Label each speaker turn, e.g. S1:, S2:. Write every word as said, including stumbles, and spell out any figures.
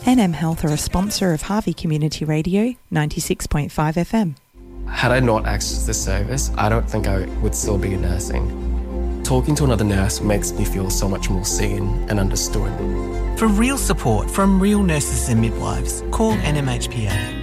S1: N M Health are a sponsor of Harvey Community Radio, ninety-six point five F M.
S2: Had I not accessed this service, I don't think I would still be in nursing. Talking to another nurse makes me feel so much more seen and understood.
S3: For real support from real nurses and midwives, call N M H P A.